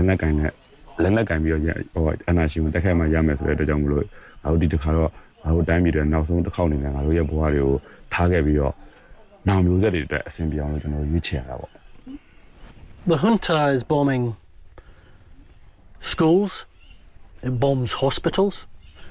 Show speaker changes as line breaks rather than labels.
လက်နက်ကင်နဲ့လက်နက်ကင်ပြီးတော့ဟိုအနာရှင်ကိုတက်ခိုက်မှရမယ်ဆိုတဲ့အတွက်ကြောင့်မလို့ငါတို့ဒီတစ်ခါတော့ငါတို့တိုင်းပြည်တွေနောက်ဆုံးတစ်ခေါက်အနေနဲ့ငါတို့ရဲ့ဘဝတွေကိုထားခဲ့ပြီးတော့နောင်မျိုးဆက်တွေအတွက်အဆင်ပြေအောင်လို့ကျွန်တော်ရွေးချယ်ရတာပေါ့
The junta is bombing schools, it bombs hospitals,